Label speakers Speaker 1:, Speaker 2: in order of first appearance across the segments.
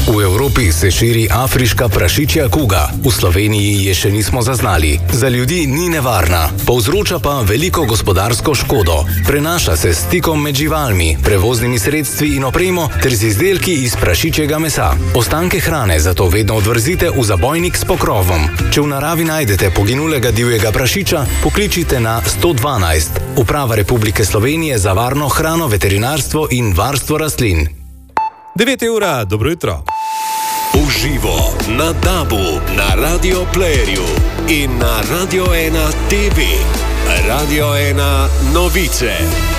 Speaker 1: V Evropi se širi afriška prašičja kuga. V Sloveniji je še nismo zaznali. Za ljudi ni nevarna, povzroča pa veliko gospodarsko škodo. Prenaša se s stikom med živalmi, prevoznimi sredstvi in opremo ter z izdelki iz prašičjega mesa. Ostanke hrane zato vedno odvrzite v zabojnik s pokrovom. Če v naravi najdete poginulega divjega prašiča, pokličite na 112. Uprava Republike Slovenije za varno hrano, veterinarstvo in varstvo rastlin.
Speaker 2: 9 ura, dobro jutro.
Speaker 3: Uživo na DAB-u, na Radio Playerju in na Radio 1 TV. Radio 1 novice.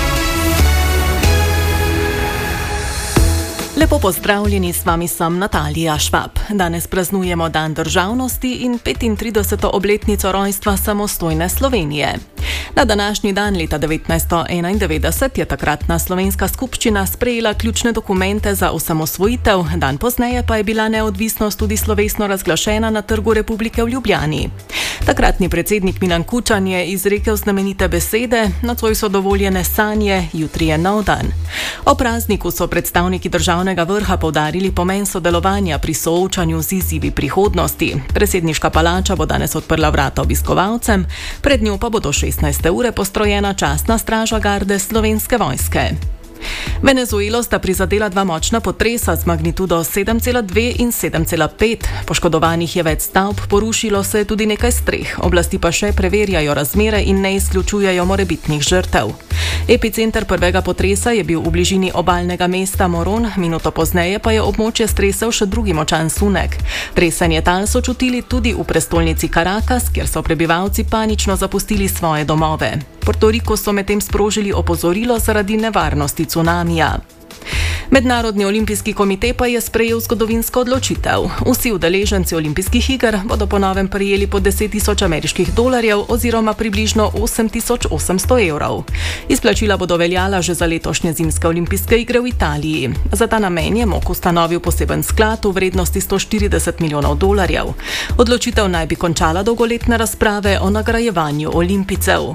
Speaker 4: Lepo pozdravljeni, s vami sem Natalija Švab. Danes praznujemo Dan državnosti in 35. obletnico rojstva samostojne Slovenije. Na današnji dan leta 1991 je takratna slovenska skupščina sprejela ključne dokumente za osamosvojitev, dan pozneje pa je bila neodvisnost tudi slovesno razglašena na Trgu Republike v Ljubljani. Takratni predsednik Milan Kučan je izrekel znamenite besede: "Nocoj so dovoljene sanje, jutri je nov dan." O prazniku so predstavniki državnega vrha poudarili pomen sodelovanja pri soočanju z izzivi prihodnosti. Predsedniška palača bo danes odprla vrata obiskovalcem, pred njo pa bo do 16. ure postrojena častna straža garde Slovenske vojske. Venezuelo sta prizadela dva močna potresa z magnitudo 7,2 in 7,5. Poškodovanih je več stavb, porušilo se je tudi nekaj streh. Oblasti pa še preverjajo razmere in ne izključujejo morebitnih žrtev. Epicenter prvega potresa je bil v bližini obalnega mesta Moron, minuto pozneje pa je območje stresel še drugi močan sunek. Tresenje tal so čutili tudi v prestolnici Caracas, kjer so prebivalci panično zapustili svoje domove. Puerto Rico so medtem sprožili opozorilo zaradi nevarnosti cunamija. Mednarodni olimpijski komite pa je sprejel zgodovinsko odločitev. Vsi udeleženci olimpijskih iger bodo po novem prejeli po $10,000 ameriških oziroma približno 8,800 evrov. Izplačila bodo veljala že za letošnje zimske olimpijske igre v Italiji. Za ta namen je MOK ustanovil poseben sklad v vrednosti $140 milijonov. Odločitev naj bi končala dolgoletne razprave o nagrajevanju olimpijcev.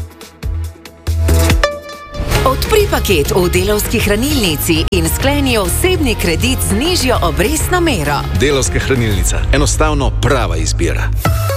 Speaker 5: Odpri paket v Delavski hranilnici in skleni osebni kredit z nižjo obrestno mero.
Speaker 6: Delavska hranilnica. Enostavno prava izbira.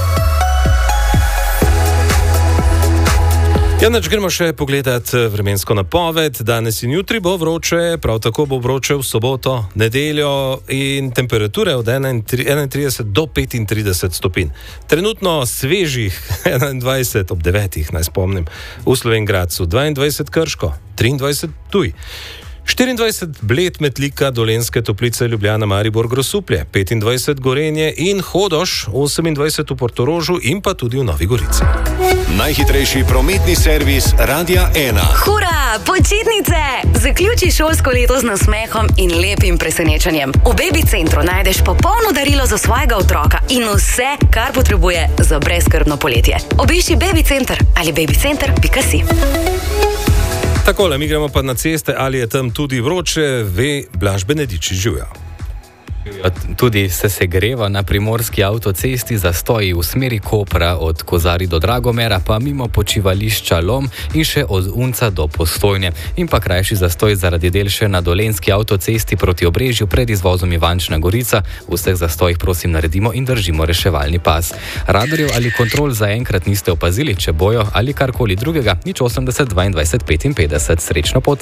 Speaker 2: Janač, gremo še pogledat vremensko napoved. Danes in jutri bo vroče, prav tako bo vroče v soboto, nedeljo in temperature od 31 do 35 stopinj. Trenutno svežih 21 ob 9, naj spomnim, v Slovenj Gradcu, 22 Krško, 23 Ptuj, 24 Bled, Metlika, Dolenjske Toplice, Ljubljana, Maribor, Grosuplje, 25 Gorenje in Hodoš, 28 v Portorožu in pa tudi v Novi Gorici.
Speaker 3: Najhitrejši prometni servis Radia 1.
Speaker 5: Hura, počitnice! Zaključi šolsko leto z nasmehom in lepim presenečenjem. V Baby Centru najdeš popolno darilo za svojega otroka in vse, kar potrebuje za brezskrbno poletje. Obišči Baby Center ali babycenter.si.
Speaker 2: Takole, mi gremo pa na ceste, ali je tam tudi vroče, ve Blaž Benedičič. Živjo.
Speaker 7: Tudi se segreva na primorski avtocesti, zastoji v smeri Kopra od Kozari do Dragomera, pa mimo počivališča Lom in še od Unca do Postojne. In pa krajši zastoj zaradi del še na dolenjski avtocesti proti Obrežju pred izvozom Ivančna Gorica. V vseh zastojih prosim naredimo in držimo reševalni pas. Radarjev ali kontrol zaenkrat niste opazili, če bojo ali karkoli drugega, nič 80 22 55. Srečno pot!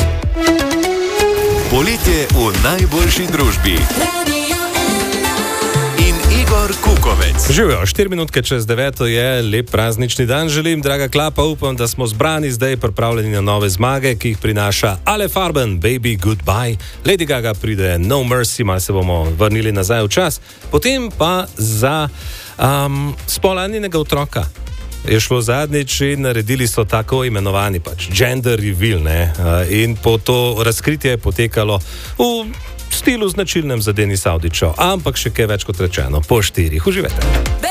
Speaker 3: Poletje v najboljši družbi. In Igor Kukovec.
Speaker 2: Živijo, 4 minutke čez 9 je lep praznični dan. Želim, draga Klapa, upam, da smo zbrani zdaj pripravljeni na nove zmage, ki jih prinaša Ale Farben, Baby Goodbye. Lady Gaga pride No Mercy, malo se bomo vrnili nazaj v čas. Potem pa za spolanjenega otroka je šlo zadnjič in naredili so tako imenovani gender reveal, ne? In po to razkritje je potekalo v stilu značilnem za Denis Avdićev, ampak še kaj več kot rečeno, po 4. Uživajte.